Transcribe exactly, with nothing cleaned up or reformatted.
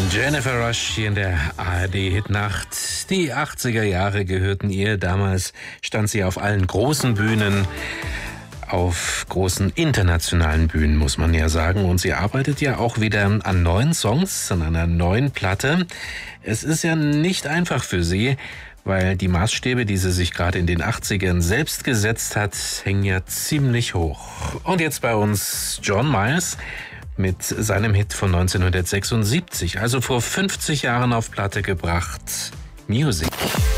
Jennifer Rush hier in der A R D-Hitnacht. Die achtziger Jahre gehörten ihr. Damals stand sie auf allen großen Bühnen, auf großen internationalen Bühnen, muss man ja sagen. Und sie arbeitet ja auch wieder an neuen Songs, an einer neuen Platte. Es ist ja nicht einfach für sie, weil die Maßstäbe, die sie sich gerade in den achtzigern selbst gesetzt hat, hängen ja ziemlich hoch. Und jetzt bei uns John Myers mit seinem Hit von neunzehnhundertsechsundsiebzig, also vor fünfzig Jahren auf Platte gebracht, Music.